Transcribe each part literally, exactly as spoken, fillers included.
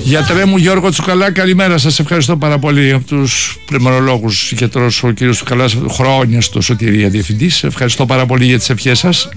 Γιατρέ μου Γιώργο Τσουκαλά, καλημέρα σας. Ευχαριστώ πάρα πολύ. Από τους πνευμονολόγους γιατρός ο κύριος Τσουκαλάς, χρόνια στο Σωτηρία διευθυντής. Ευχαριστώ πάρα πολύ για τις ευχές σας.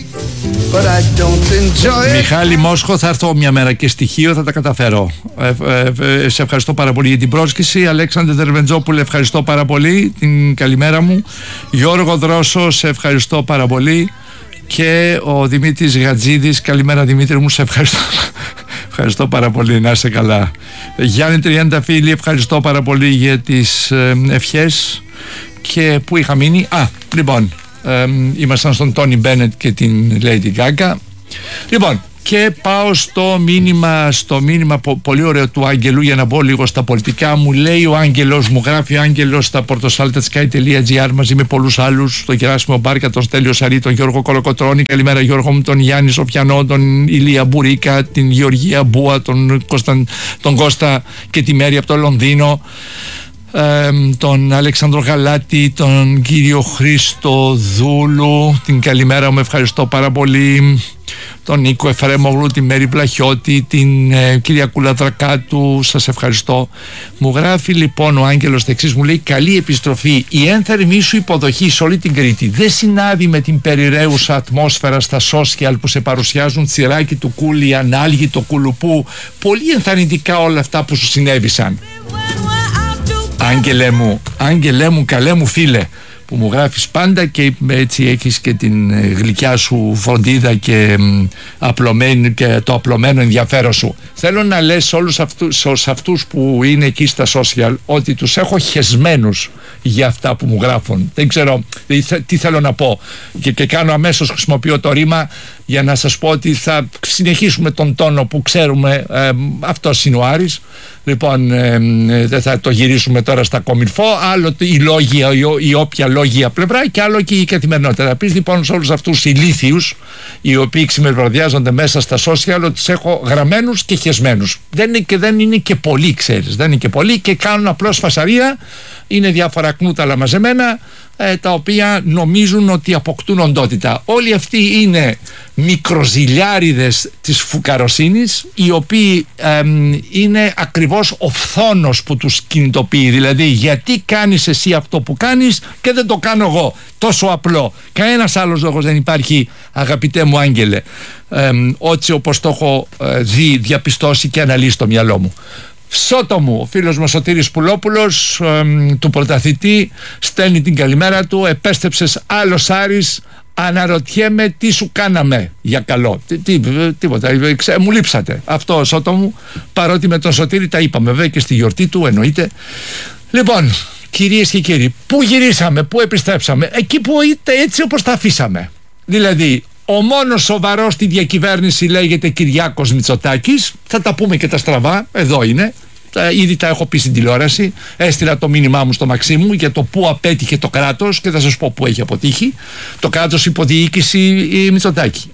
Μιχάλη Μόσχο, θα έρθω μια μέρα και στοιχείο θα τα καταφέρω. Ε, ε, ε, σε ευχαριστώ πάρα πολύ για την πρόσκληση. Αλέξανδρε Δερβεντζόπουλε, ευχαριστώ πάρα πολύ. Την καλημέρα μου. Γιώργο Δρόσο, σε ευχαριστώ πάρα πολύ. Και ο Δημήτρης Γατζίδης, καλημέρα Δημήτρη μου, σε ευχαριστώ. Ευχαριστώ πάρα πολύ, να είσαι καλά. Γιάννη Τριανταφύλλη, ευχαριστώ πάρα πολύ για τις ε, ευχές. Και που είχα μείνει, α, λοιπόν, ε, ήμασταν στον Τόνι Μπένετ και την Lady Gaga. Λοιπόν, και πάω στο μήνυμα, στο μήνυμα πο, πολύ ωραίο του Άγγελου, για να μπω λίγο στα πολιτικά. Μου λέει ο Άγγελος, μου γράφει ο Άγγελος στα portosaltatsky τελεία gr μαζί με πολλούς άλλους, τον Γεράσιμο Μπάρκα, τον Στέλιο Σαρή, τον Γιώργο Κολοκοτρώνη, καλημέρα Γιώργο μου, τον Γιάννη Σοφιανό, τον Ηλία Μπουρίκα, την Γεωργία Μπούα, τον, Κώσταν, τον Κώστα και τη Μέρη από το Λονδίνο, ε, τον Αλεξάνδρο Γαλάτη, τον κύριο Χρήστο Δούλου, την καλημέρα μου, ευχαριστώ πάρα πολύ. Τον Νίκο Εφρέμογλου, τη Μέρη Βλαχιώτη, την ε, κυρία Κουλατρακάτου, σας ευχαριστώ. Μου γράφει λοιπόν ο Άγγελος τεξής, μου λέει καλή επιστροφή. Η ένθερμη σου υποδοχή σε όλη την Κρήτη δεν συνάδει με την περιραίουσα ατμόσφαιρα στα social που σε παρουσιάζουν τσιράκι του Κούλι, ανάλγη το Κουλουπού. Πολύ ενθαρρυντικά όλα αυτά που σου συνέβησαν. Άγγελε μου, Άγγελε μου, καλέ μου φίλε, που μου γράφεις πάντα και έτσι έχεις και την γλυκιά σου φροντίδα και, απλωμένη, και το απλωμένο ενδιαφέρον σου. Θέλω να λες σε όλους αυτούς, σε αυτούς που είναι εκεί στα social ότι τους έχω χεσμένους για αυτά που μου γράφουν. Δεν ξέρω τι θέλω να πω και, και κάνω αμέσως, χρησιμοποιώ το ρήμα για να σας πω ότι θα συνεχίσουμε τον τόνο που ξέρουμε, ε, αυτός είναι ο Άρης. Λοιπόν, ε, δεν θα το γυρίσουμε τώρα στα κομιλφό, άλλο η λόγια, η, η όποια λόγια πλευρά και άλλο και η καθημερινότητα. Πεις λοιπόν σε όλους αυτούς οι ηλίθιους οι οποίοι ξημερβραδιάζονται μέσα στα social ότι τους έχω γραμμένους και χεσμένους. Δεν είναι και, δεν είναι και πολλοί, ξέρεις, δεν είναι και πολλοί και κάνουν απλώς φασαρία, είναι διάφορα κνούταλα μαζεμένα, ε, τα οποία νομίζουν ότι αποκτούν οντότητα. Όλοι αυτοί είναι μικροζηλιάριδες της φουκαροσύνης, οι οποίοι ε, είναι ακριβώς ο φθόνος που τους κινητοποιεί. Δηλαδή, γιατί κάνεις εσύ αυτό που κάνεις και δεν το κάνω εγώ? Τόσο απλό. Κανένας άλλος λόγος δεν υπάρχει, αγαπητέ μου Άγγελε, ε, έτσι όπως το έχω ε, δει, διαπιστώσει και αναλύσει στο μυαλό μου. Σώτο μου, ο φίλος μας Σωτήρης Πουλόπουλος, ε, του πρωταθλητή, στέλνει την καλημέρα του. Επέστρεψες άλλος Άρης, αναρωτιέμαι τι σου κάναμε για καλό. Τι, τι, τίποτα, ξέ, μου λείψατε. Αυτό, Σώτο μου, παρότι με τον Σωτήρη τα είπαμε βέβαια και στη γιορτή του, εννοείται. Λοιπόν, κυρίες και κύριοι, πού γυρίσαμε, πού επιστρέψαμε? Εκεί που είτε έτσι όπως τα αφήσαμε. Δηλαδή, ο μόνος σοβαρός στη διακυβέρνηση λέγεται Κυριάκος Μητσοτάκης. Θα τα πούμε και τα στραβά, εδώ είναι. Ήδη τα έχω πει στην τηλεόραση. Έστειλα το μήνυμά μου στο Μαξίμου για το πού απέτυχε το κράτος και θα σας πω πού έχει αποτύχει. Το κράτος υποδιοίκηση η Μητσοτάκη.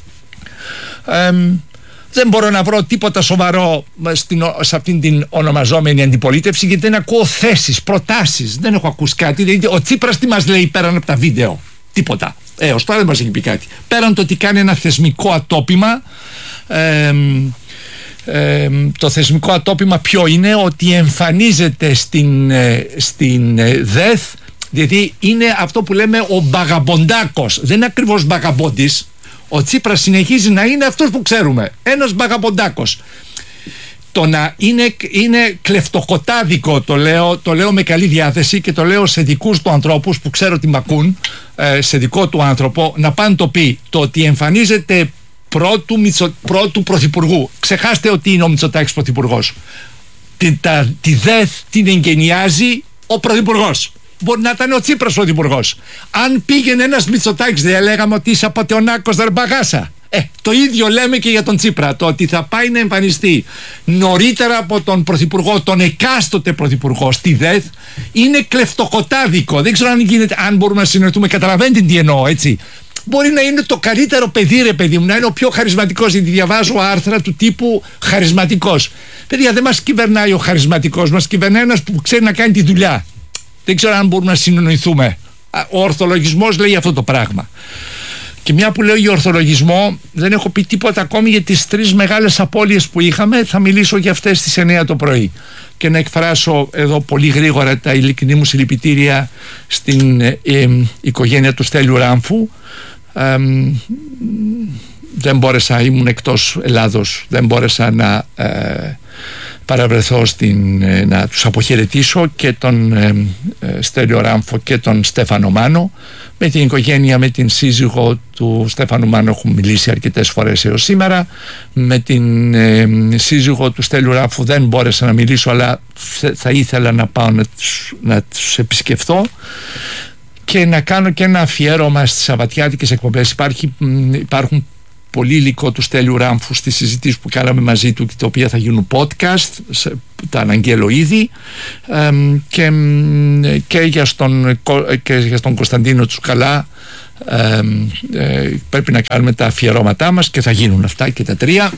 Ε, δεν μπορώ να βρω τίποτα σοβαρό στην, σε αυτήν την ονομαζόμενη αντιπολίτευση, γιατί δεν ακούω θέσεις, προτάσεις. Δεν έχω ακούσει κάτι. Δηλαδή, ο Τσίπρας τι μας λέει πέραν από τα βίντεο? Τίποτα. Ε, ως τώρα δεν μας έχει πει κάτι. Πέραν το ότι κάνει ένα θεσμικό ατόπιμα. Ε, ε, το θεσμικό ατόπιμα ποιο είναι? Ότι εμφανίζεται στην, ε, στην ε, ΔΕΘ, δηλαδή είναι αυτό που λέμε ο μπαγαμποντάκος. Δεν είναι ακριβώς μπαγαμπόντης. Ο Τσίπρας συνεχίζει να είναι αυτός που ξέρουμε, ένας μπαγαμποντάκος. Το να είναι, είναι κλεφτοκοτάδικο, το λέω, το λέω με καλή διάθεση και το λέω σε δικούς του ανθρώπους που ξέρω ότι μ' ακούν, ε, σε δικό του άνθρωπο, να πάνε το πει. Το ότι εμφανίζεται πρώτου, Μητσο, πρώτου πρωθυπουργού. Ξεχάστε ότι είναι ο Μητσοτάκης πρωθυπουργός. Τη, τα, τη ΔΕΘ την εγκαινιάζει ο πρωθυπουργός. Μπορεί να ήταν ο Τσίπρας πρωθυπουργός. Αν πήγαινε ένας Μητσοτάκης, δεν λέγαμε ότι είσαι απατεωνάκος δαρμπαγάσα? Ε, το ίδιο λέμε και για τον Τσίπρα. Το ότι θα πάει να εμφανιστεί νωρίτερα από τον πρωθυπουργό, τον εκάστοτε πρωθυπουργό στη ΔΕΘ, είναι κλεφτοκοτάδικο. Δεν ξέρω αν γίνεται, αν μπορούμε να συνοηθούμε. Καταλαβαίνετε τι εννοώ, έτσι? Μπορεί να είναι το καλύτερο παιδί, ρε παιδί μου, να είναι ο πιο χαρισματικός, γιατί διαβάζω άρθρα του τύπου χαρισματικός. Παιδιά, δεν μας κυβερνάει ο χαρισματικός, μας κυβερνάει ένας που ξέρει να κάνει τη δουλειά. Δεν ξέρω αν μπορούμε να συνοηθούμε. Ο ορθολογισμός λέει αυτό το πράγμα. Και μια που λέω για ορθολογισμό, δεν έχω πει τίποτα ακόμη για τις τρεις μεγάλες απώλειες που είχαμε. Θα μιλήσω για αυτές στις εννιά το πρωί. Και να εκφράσω εδώ πολύ γρήγορα τα ειλικρινή μου συλληπιτήρια στην ε, ε, οικογένεια του Στέλιου Ράμφου. Ε, ε, δεν μπόρεσα, ήμουν εκτός Ελλάδος, δεν μπόρεσα να ε, παραβρεθώ στην, ε, να τους αποχαιρετήσω, και τον ε, ε, Στέλιο Ράμφο και τον Στέφανο Μάνο. Με την οικογένεια, με την σύζυγο του Στέφανου Μάνο έχουμε μιλήσει αρκετές φορές έως σήμερα. Με την ε, σύζυγο του Στέλιου Ράμφου δεν μπόρεσα να μιλήσω, αλλά θα ήθελα να πάω να τους, να τους επισκεφθώ και να κάνω και ένα αφιέρωμα στις σαββατιάτικες εκπομπές. Υπάρχει, υπάρχουν πολύ υλικό του Στέλιου Ράμφου στις συζητήσεις που κάναμε μαζί του, τα οποία θα γίνουν podcast, τα αναγγέλω ήδη, ε, και, και, για στον, και για στον Κωνσταντίνο Τσουκαλά ε, ε, πρέπει να κάνουμε τα αφιερώματά μας, και θα γίνουν αυτά και τα τρία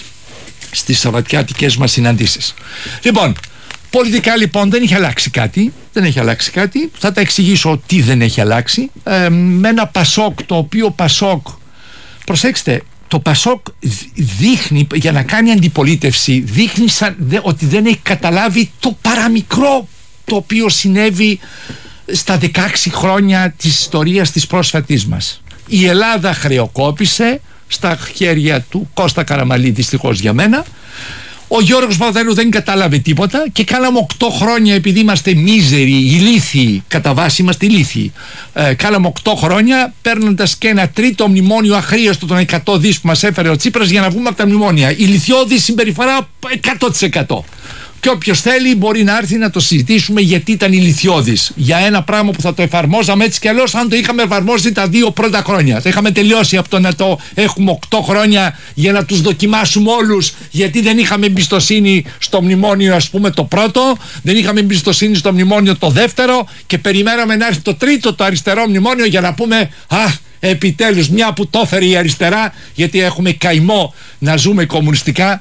στις σαββατιάτικες μας συναντήσεις. Λοιπόν, πολιτικά λοιπόν δεν έχει αλλάξει κάτι. Δεν έχει αλλάξει κάτι. Θα τα εξηγήσω τι δεν έχει αλλάξει. Ε, με ένα Πασόκ, το οποίο Πασόκ, προσέξτε, το Πασόκ δείχνει, για να κάνει αντιπολίτευση, δείχνει σαν, δε, ότι δεν έχει καταλάβει το παραμικρό το οποίο συνέβη στα δεκαέξι χρόνια της ιστορίας της πρόσφατής μας. Η Ελλάδα χρεοκόπησε στα χέρια του Κώστα Καραμανλή, δυστυχώς για μένα. Ο Γιώργος Παπαδέλου δεν κατάλαβε τίποτα, και κάναμε οκτώ χρόνια, επειδή είμαστε μίζεροι, ηλίθιοι, κατά βάση είμαστε ηλίθιοι. Ε, κάναμε οκτώ χρόνια παίρνοντας και ένα τρίτο μνημόνιο αχρίαστο των εκατό δις που μας έφερε ο Τσίπρας για να βγούμε από τα μνημόνια. Ηλιθιώδη συμπεριφορά εκατό τοις εκατό. Και όποιος θέλει μπορεί να έρθει να το συζητήσουμε, γιατί ήταν ηλιθιώδης για ένα πράγμα που θα το εφαρμόζαμε έτσι κι αλλιώς αν το είχαμε εφαρμόσει τα δύο πρώτα χρόνια. Θα είχαμε τελειώσει από το να το έχουμε οκτώ χρόνια για να τους δοκιμάσουμε όλους, γιατί δεν είχαμε εμπιστοσύνη στο μνημόνιο, ας πούμε, το πρώτο, δεν είχαμε εμπιστοσύνη στο μνημόνιο το δεύτερο, και περιμέναμε να έρθει το τρίτο, το αριστερό μνημόνιο, για να πούμε «Α, επιτέλους, μια που το έφερε η αριστερά», γιατί έχουμε καημό να ζούμε κομμουνιστικά.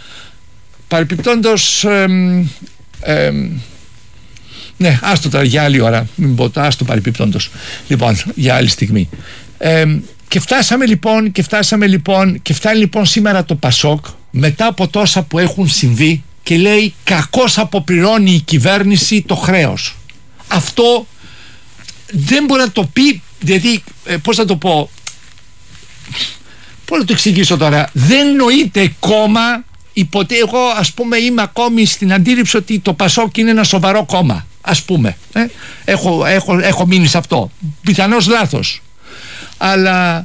Παρεπιπτόντως, εμ, εμ, ναι, άστο τώρα για άλλη ώρα, μην πω το, άστο παρεπιπτόντως, λοιπόν, για άλλη στιγμή. εμ, και φτάσαμε λοιπόν και φτάσαμε λοιπόν και φτάνει λοιπόν σήμερα το Πασόκ, μετά από τόσα που έχουν συμβεί, και λέει κακώς αποπληρώνει η κυβέρνηση το χρέος. Αυτό δεν μπορεί να το πει, δηλαδή ε, πώς θα το πω, πώς να το εξηγήσω τώρα, δεν νοείται κόμμα. Υποτε, εγώ ας πούμε είμαι ακόμη στην αντίληψη ότι το Πασόκ είναι ένα σοβαρό κόμμα, ας πούμε, ε? έχω, έχω, έχω μείνει σε αυτό, πιθανώς λάθος, αλλά,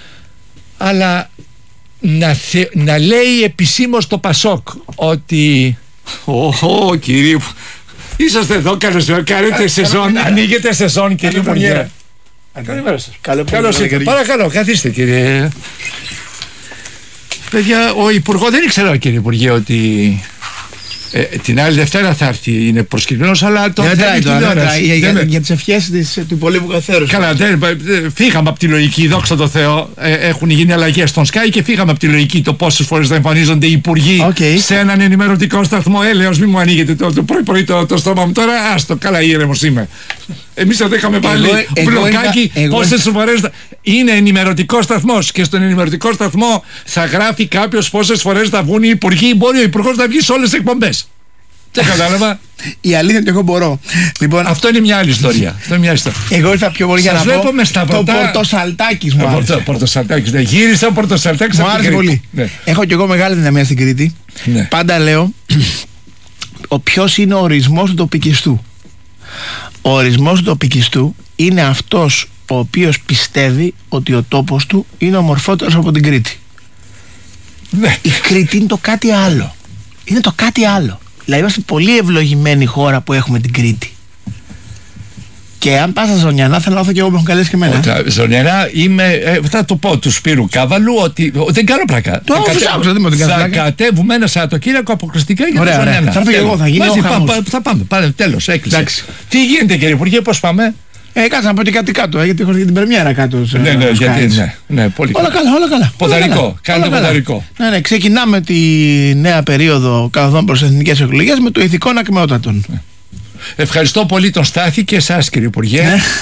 αλλά να, θε, να λέει επισήμως το Πασόκ ότι «Ω, κύριε, είσαστε εδώ, καλώς κάνετε σεζόν, ανοίγετε σεζόν, κύριε Υπουργέ». Καλώς ήρθατε. Παρακαλώ, καθίστε, κύριε. Παιδιά, ο Υπουργό δεν ήξερα, κύριε Υπουργέ, ότι ε, την άλλη Δευτέρα θα έρθει, είναι προσκυκλημένος, αλλά το δεν τηλεόραση. Για, για, για τις ευχές της, του υπολείπου καθέρους. Καλά, δεν, φύγαμε από τη λογική, δόξα τω Θεώ. Ε, έχουν γίνει αλλαγές στον Sky και φύγαμε από τη λογική το πόσες φορές θα εμφανίζονται οι υπουργοί okay. σε έναν ενημερωτικό σταθμό. Έλεος, μην μου ανοίγετε το, το πρωί-πρωί το, το στόμα μου τώρα. Άστο, καλά, ήρεμος είμαι. Εμείς θα είχαμε βάλει μπλοκάκι πόσες φορές. Είναι ενημερωτικό σταθμός, και στον ενημερωτικό σταθμό θα γράφει κάποιος πόσες φορές θα βγουν οι υπουργοί. Μπορεί ο υπουργός να βγει σε όλες τις εκπομπές. Δεν κατάλαβα. Η αλήθεια είναι ότι εγώ μπορώ. Λοιπόν, αυτό είναι μια άλλη ιστορία. Αυτό είναι μια ιστορία. Εγώ ήρθα πιο πολύ για να πω το Πορτοσαλτάκης μου άρεσε. Το Πορτοσαλτάκης, ναι. Γύρισα ο Πορτοσαλτάκης. Μου άρεσε πολύ. Ναι. Έχω κι εγώ μεγάλη δυναμία στην Κρήτη. Ναι. Πάντα λέω ο ποιος είναι ο ορισμός του τοπικιστού. Ο ορισμός του τοπικιστού είναι αυτός ο οποίος πιστεύει ότι ο τόπος του είναι ομορφότερος από την Κρήτη. Ναι. Η Κρήτη είναι το κάτι άλλο. Είναι το κάτι άλλο. Δηλαδή είμαστε πολύ ευλογημένη χώρα που έχουμε την Κρήτη. Και αν πας στα Ζωνιανά, θέλω να έρθω και εγώ που έχουν καλέσει και εμένα. Ζωνιανά είμαι, ε, θα το πω του Σπύρου Κάβαλου ότι ο, δεν κάνω πλάκα. Το θα, άκουσα, δεν θα, θα κατέβουμε ένα Σαββατοκύριακο αποκλειστικά για ωραία, το Ζωνιανά. Ωραία. Θα έρθω και εγώ, θα γίνει ο χαμός. Θα, θα πάμε, πάμε τέλος, έκλεισε. Τι γίνεται, κύριε Υπουργέ, πώς πάμε? Ε, κάτσε να πω και κάτι κάτω, ε, γιατί έχω την πρεμιέρα κάτω. Ναι, ναι, γιατί, ναι, ναι, πολύ όλα καλά. Όλα καλά. Ποδαρικό, κάντε ποδαρικό. Ναι, ναι, ξεκινάμε τη νέα περίοδο καθοδόν προς εθνικές εκλογές με το ηθικό ακμεότατον. Ευχαριστώ πολύ τον Στάθη και εσάς, κύριε Υπουργέ.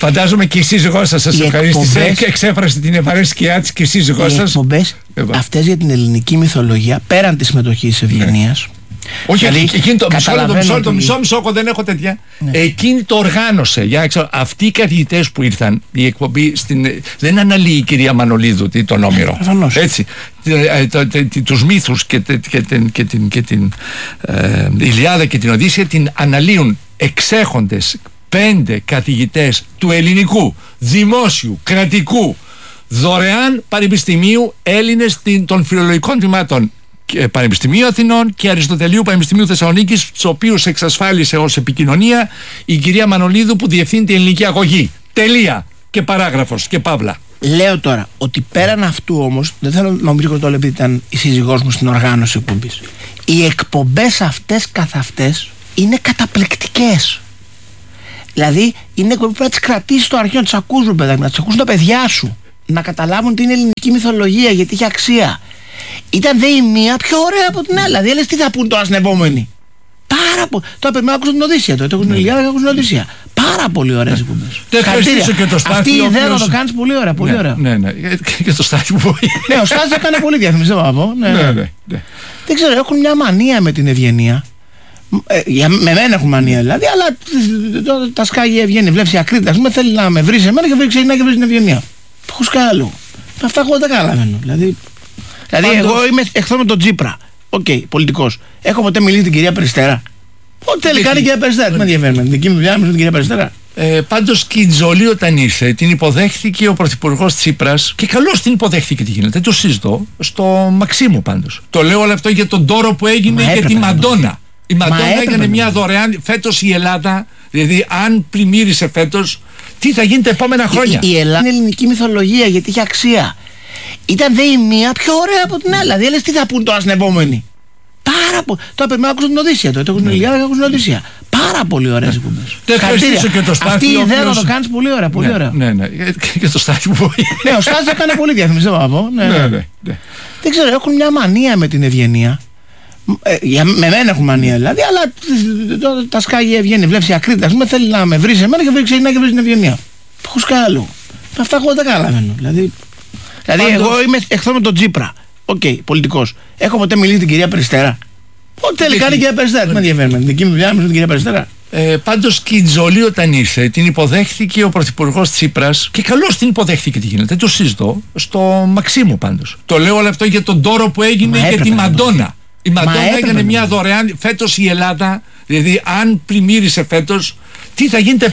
Φαντάζομαι και η σύζυγός σας σας ευχαρίστησε και εξέφρασε την ευαρέσκειά της και η σύζυγός σας. Οι εκπομπές αυτές για την ελληνική μυθολογία, πέραν της συμμετοχής Ευγενίας. Όχι, δηλαδή, εκείνη το μισό λεπτό, μισό λεπτό, ότι... μισό, μισό, εγώ δεν έχω τέτοια. Ναι. Εκείνη το οργάνωσε. Για να ξέρω, αυτοί οι καθηγητές που ήρθαν, η εκπομπή στην, δεν αναλύει η κυρία Μανολίδου τον Όμηρο. Προφανώς. Έτσι. Τους μύθους και, και, και την, και την, και την ε, Ηλιάδα και την Οδύσσεια την αναλύουν εξέχοντες πέντε καθηγητές του ελληνικού, δημόσιου, κρατικού, δωρεάν πανεπιστημίου Έλληνες των φιλολογικών τμήματων Πανεπιστημίου Αθηνών και Αριστοτελείου Πανεπιστημίου Θεσσαλονίκης, τους οποίους εξασφάλισε ως επικοινωνία η κυρία Μανολίδου που διευθύνει την ελληνική αγωγή. Τελεία. Και παράγραφος και παύλα. Λέω τώρα ότι πέραν αυτού όμως, δεν θέλω να μου πει το επειδή ήταν η σύζυγός μου στην οργάνωση εκπομπής, οι εκπομπές αυτές καθ' αυτές είναι καταπληκτικές. Δηλαδή είναι εκπομπές που να τις κρατήσεις στο αρχείο, να τις ακούς, παιδάκι, να τις ακούσουν τα παιδιά σου, να καταλάβουν τι είναι ελληνική μυθολογία, γιατί έχει αξία. Ήταν δε η μία πιο ωραία από την άλλη. Δηλαδή, έλεγες τι θα πούν τώρα στην επόμενη. Πάρα πολύ. Τώρα πρέπει να ακούσουν την Οδύσσεια. Τώρα έχουν την Ηλιάδα και ακούσουν την Οδύσσεια. Πάρα πολύ ωραίες εκπομπές. Αυτή η ιδέα να το κάνεις πολύ ωραία. Πολύ ωραία. Ναι, ναι. Και το Στάθη που ναι, ο Στάθης έκανε πολύ διαφημιστή. Δεν ξέρω, έχουν μια μανία με την Ευγενία. Με μένα έχουν μανία δηλαδή, αλλά τα σκάγει η Ευγενία. Βλέπει η Ακρίτη, α πούμε, θέλει να με βρει σε μένα και βρει ξεκινά και βρει την Ευγενία. Έχω σκάλο. Αυτά εγώ δεν τα καταλαβαίνω. Δηλαδή. Δηλαδή, Πάντως... εγώ είμαι εχθρό με τον Τσίπρα. Οκ, okay, πολιτικός. Έχω ποτέ μιλήσει την κυρία Περιστέρα. Ό,τι θέλει κάνει η κυρία Περιστέρα. Τι με ενδιαφέρει. Την δική μου δουλειά με την κυρία Περιστέρα. Ε, πάντως και η Τζολή όταν ήρθε, την υποδέχθηκε ο πρωθυπουργός Τσίπρας και καλώς την υποδέχθηκε. Τι γίνεται, δεν το συζητώ. Στο Μαξίμου πάντως. Το λέω όλο αυτό για τον τόρο που έγινε για τη Μαντόνα. Η Μαντόνα έκανε μια δωρεάν. Φέτος η Ελλάδα, δηλαδή, αν πλημμύρισε φέτος, τι θα γίνει τα επόμενα χρόνια. Η, η Ελλάδα είναι ελληνική μυθολογία γιατί έχει αξία. Ήταν δε η μία πιο ωραία από την άλλη. Δηλαδή, έλεγες τι θα πούν τώρα στην επόμενη. Πάρα πολύ. Τώρα πρέπει να ακούσουν την Οδύσσεια. Τώρα έχουν την Ηλιάδα και ακούσουν την Οδύσσεια. Πάρα πολύ ωραίες εκπομπές. Αυτή η ιδέα να το κάνεις πολύ ωραία. Πολύ ωραία. Ναι, ναι. Και το Στάθη που ναι, ο Στάθης έκανε πολύ διαφημιστή. Δεν ξέρω, έχουν μια μανία με την Ευγενία. Με μένα έχουν μανία δηλαδή, αλλά τα σκάγει η Ευγενία. Βλέπει η Ακρίτη, α πούμε, θέλει να με βρει σε μένα και βρει ξεκινά και βρει την Ευγενία. Έχω σκάλο. Αυτά εγώ δεν τα καταλαβαίνω. Δηλαδή. Δηλαδή, Πάντως... εγώ είμαι εχθρό με τον Τσίπρα. Οκ, okay, πολιτικός. Έχω ποτέ μιλήσει την κυρία Περιστέρα. Ό,τι θέλει κάνει η κυρία Περιστέρα. Τι με ενδιαφέρει. Την δική μου δουλειά με την κυρία Περιστέρα. Ε, πάντως και η Τζολή όταν ήρθε, την υποδέχθηκε ο πρωθυπουργός Τσίπρας και καλώς την υποδέχθηκε. Τι γίνεται, δεν το συζητώ. Στο Μαξίμου πάντως. Το λέω όλο αυτό για τον τόρο που έγινε για τη Μαντόνα. Η Μαντόνα έκανε μια δωρεάν. Φέτος η Ελλάδα, δηλαδή, αν πλημμύρισε φέτος, τι θα γίνει τα